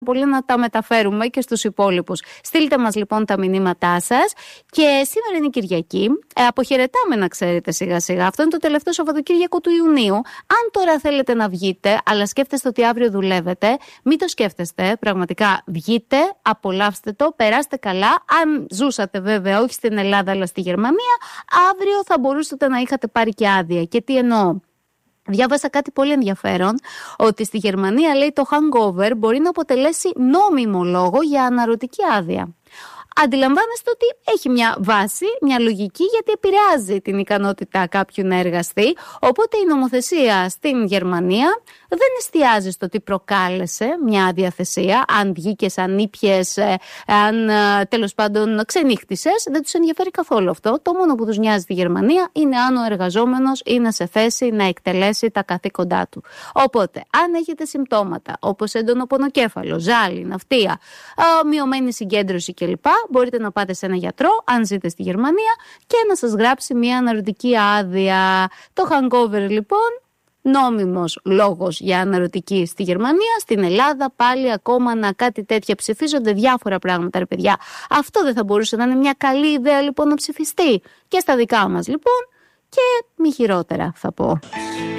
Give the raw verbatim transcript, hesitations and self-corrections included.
πολύ να τα μεταφέρουμε και στους υπόλοιπους. Στείλτε μας λοιπόν τα μηνύματά σας. Και σήμερα είναι Κυριακή. Ε, αποχαιρετάμε, να ξέρετε, σιγά σιγά. Αυτό είναι το τελευταίο Σαββατοκύριακο του Ιουνίου. Αν τώρα θέλετε να βγείτε, αλλά σκέφτεστε ότι αύριο δουλεύετε, μην το σκέφτεστε. Πραγματικά βγείτε, απολαύστε το, περάστε καλά. Αν ζούσατε βέβαια, όχι στην Ελλάδα αλλά στη Γερμανία, αύριο θα μπορούσατε να είχατε πάρει και άδεια. Και τι εννοώ? Διάβασα κάτι πολύ ενδιαφέρον, ότι στη Γερμανία, λέει, το hangover μπορεί να αποτελέσει νόμιμο λόγο για αναρρωτική άδεια. Αντιλαμβάνεστε ότι έχει μια βάση, μια λογική, γιατί επηρεάζει την ικανότητα κάποιου να εργαστεί. Οπότε η νομοθεσία στην Γερμανία δεν εστιάζει στο τι προκάλεσε μια αδιαθεσία, αν βγήκες, αν ήπιες, αν τέλος πάντων ξενύχτησες. Δεν τους ενδιαφέρει καθόλου αυτό. Το μόνο που τους νοιάζει στη Γερμανία είναι αν ο εργαζόμενος είναι σε θέση να εκτελέσει τα καθήκοντά του. Οπότε, αν έχετε συμπτώματα όπως έντονο πονοκέφαλο, ζάλι, ναυτία, μειωμένη συγκέντρωση κλπ., μπορείτε να πάτε σε ένα γιατρό, αν ζείτε στη Γερμανία, και να σας γράψει μια αναρρωτική άδεια. Το hangover λοιπόν, νόμιμος λόγος για αναρρωτική στη Γερμανία. Στην Ελλάδα πάλι ακόμα να κάτι τέτοια ψηφίζονται, διάφορα πράγματα, ρε παιδιά. Αυτό δεν θα μπορούσε να είναι μια καλή ιδέα λοιπόν να ψηφιστεί? Και στα δικά μας λοιπόν, και μη χειρότερα θα πω.